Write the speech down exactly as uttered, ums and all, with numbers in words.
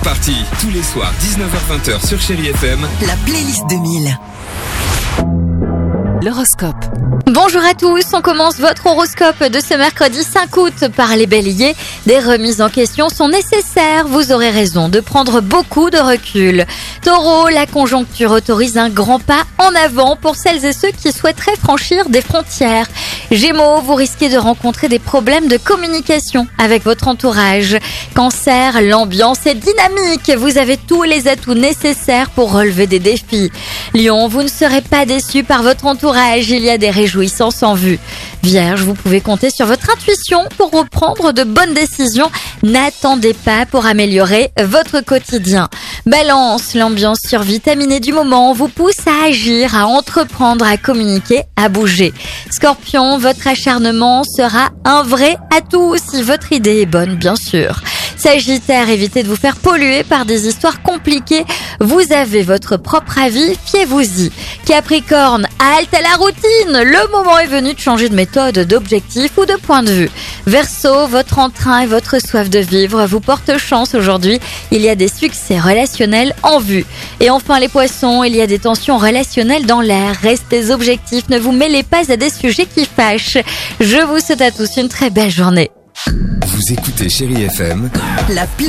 party. Tous les soirs, dix-neuf heures vingt sur Chérie F M. La playlist deux mille. L'horoscope. Bonjour à tous, on commence votre horoscope de ce mercredi cinq août par les béliers. Des remises en question sont nécessaires, vous aurez raison de prendre beaucoup de recul. Taureau, la conjoncture autorise un grand pas en avant pour celles et ceux qui souhaiteraient franchir des frontières. Gémeaux, vous risquez de rencontrer des problèmes de communication avec votre entourage. Cancer, l'ambiance est dynamique, vous avez tous les atouts nécessaires pour relever des défis. Lion, vous ne serez pas déçu par votre entourage, il y a des réjouissances en vue. Vierge, vous pouvez compter sur votre intuition pour reprendre de bonnes décisions. N'attendez pas pour améliorer votre quotidien. Balance, l'ambiance survitaminée du moment vous pousse à agir, à entreprendre, à communiquer, à bouger. Scorpion, votre acharnement sera un vrai atout si votre idée est bonne, bien sûr. Sagittaire, évitez de vous faire polluer par des histoires compliquées. Vous avez votre propre avis, fiez-vous-y. Capricorne, halte à la routine. Le moment est venu de changer de méthode, d'objectif ou de point de vue. Verseau, votre entrain et votre soif de vivre vous portent chance aujourd'hui. Il y a des succès relationnels en vue. Et enfin les poissons, il y a des tensions relationnelles dans l'air. Restez objectifs, ne vous mêlez pas à des sujets qui fâchent. Je vous souhaite à tous une très belle journée. Vous écoutez Chérie F M. La